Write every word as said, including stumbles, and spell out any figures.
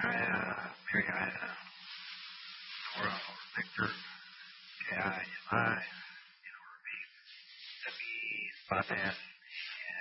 Ida, Mary Ida, Nora, Victor, K I M I, N R B, W E, Spotan,